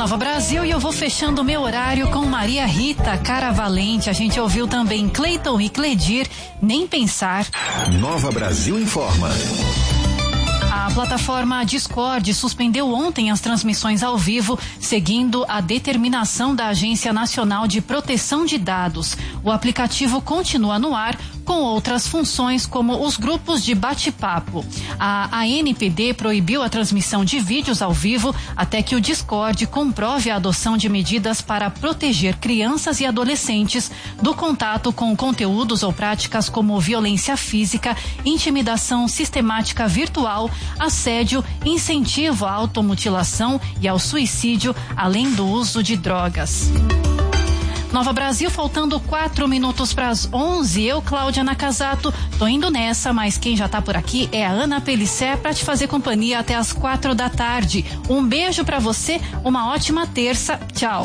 Nova Brasil e eu vou fechando o meu horário com Maria Rita, Cara Valente. A gente ouviu também Cleiton e Cledir, Nem Pensar. Nova Brasil informa. A plataforma Discord suspendeu ontem as transmissões ao vivo, seguindo a determinação da Agência Nacional de Proteção de Dados. O aplicativo continua no ar com outras funções, como os grupos de bate-papo. A ANPD proibiu a transmissão de vídeos ao vivo até que o Discord comprove a adoção de medidas para proteger crianças e adolescentes do contato com conteúdos ou práticas como violência física, intimidação sistemática virtual, assédio, incentivo à automutilação e ao suicídio, além do uso de drogas. Nova Brasil, faltando 4 minutos para as 11. Eu, Cláudia Nakazato, tô indo nessa, mas quem já tá por aqui é a Ana Pellicer para te fazer companhia até as 4 da tarde. Um beijo para você, uma ótima terça. Tchau.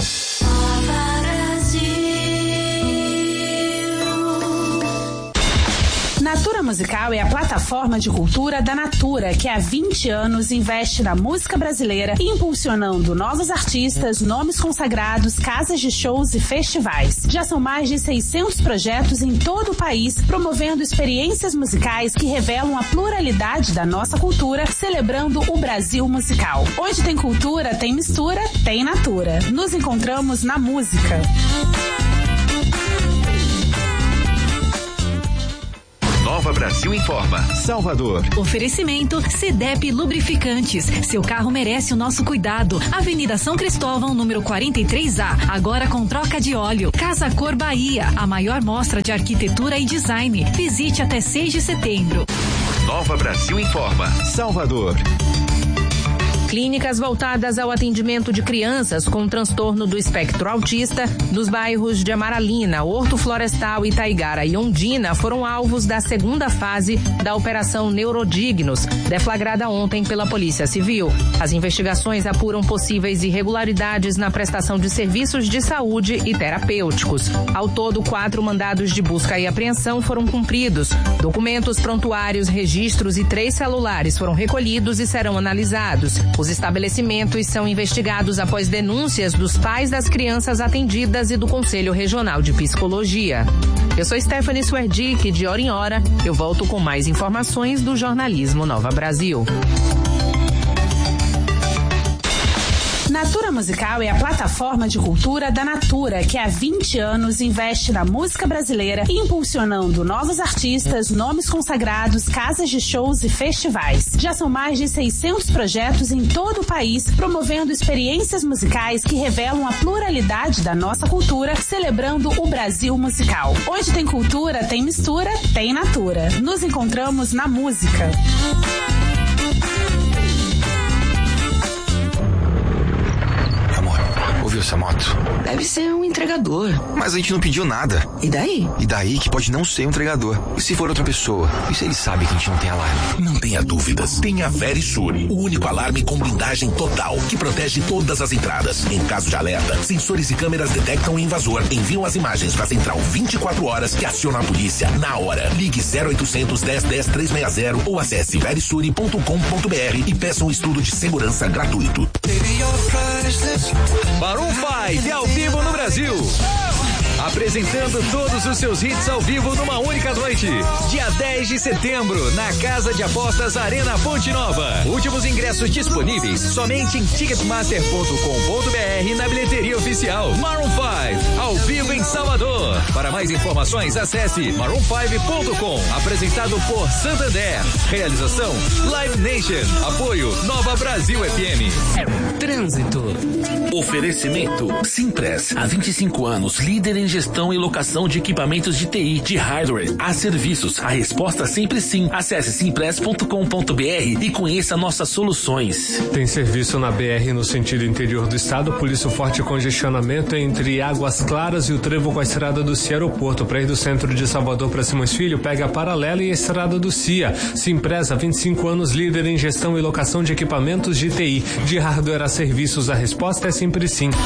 Natura Musical é a plataforma de cultura da Natura, que há 20 anos investe na música brasileira, impulsionando novos artistas, nomes consagrados, casas de shows e festivais. Já são mais de 600 projetos em todo o país, promovendo experiências musicais que revelam a pluralidade da nossa cultura, celebrando o Brasil musical. Onde tem cultura, tem mistura, tem Natura. Nos encontramos na música. Nova Brasil informa. Salvador. Oferecimento CDEP Lubrificantes. Seu carro merece o nosso cuidado. Avenida São Cristóvão, número 43A. Agora com troca de óleo. Casa Cor Bahia. A maior mostra de arquitetura e design. Visite até 6 de setembro. Nova Brasil informa. Salvador. Clínicas voltadas ao atendimento de crianças com transtorno do espectro autista nos bairros de Amaralina, Horto Florestal, Itaigara e Ondina foram alvos da segunda fase da Operação Neurodignos, deflagrada ontem pela Polícia Civil. As investigações apuram possíveis irregularidades na prestação de serviços de saúde e terapêuticos. Ao todo, 4 mandados de busca e apreensão foram cumpridos. Documentos, prontuários, registros e 3 celulares foram recolhidos e serão analisados. Os estabelecimentos são investigados após denúncias dos pais das crianças atendidas e do Conselho Regional de Psicologia. Eu sou Stephanie Swerdick, de hora em hora eu volto com mais informações do jornalismo Nova Brasil. Natura Musical é a plataforma de cultura da Natura, que há 20 anos investe na música brasileira, impulsionando novos artistas, nomes consagrados, casas de shows e festivais. Já são mais de 600 projetos em todo o país, promovendo experiências musicais que revelam a pluralidade da nossa cultura, celebrando o Brasil musical. Onde tem cultura, tem mistura, tem Natura. Nos encontramos na música. Ouviu essa moto? Deve ser um entregador. Mas a gente não pediu nada. E daí? E daí que pode não ser um entregador. E se for outra pessoa? E se ele sabe que a gente não tem alarme? Não tenha dúvidas. Tenha Verisure, o único alarme com blindagem total, que protege todas as entradas. Em caso de alerta, sensores e câmeras detectam o invasor, enviam as imagens para a central 24 horas que aciona a polícia na hora. Ligue 0800 10 10 360 ou acesse verisure.com.br e peça um estudo de segurança gratuito. Maroon 5 ao vivo no Brasil. Apresentando todos os seus hits ao vivo numa única noite. Dia 10 de setembro, na Casa de Apostas Arena Ponte Nova. Últimos ingressos disponíveis somente em ticketmaster.com.br e na bilheteria oficial. Maroon 5, ao vivo em Salvador. Para mais informações, acesse maroon5.com. Apresentado por Santander. Realização Live Nation. Apoio Nova Brasil FM. Trânsito. Oferecimento Simpress. Há 25 anos, líder em gestão e locação de equipamentos de TI, de hardware. Há serviços. A resposta sempre sim. Acesse simpress.com.br e conheça nossas soluções. Tem serviço na BR no sentido interior do estado, por isso forte congestionamento entre Águas Claras e o trevo com a estrada do Cia Aeroporto. Para ir do centro de Salvador para Simões Filho, pega a paralela e a estrada do Cia. Simpress, há 25 anos, líder em gestão e locação de equipamentos de TI, de hardware a serviços. A resposta é sempre sim.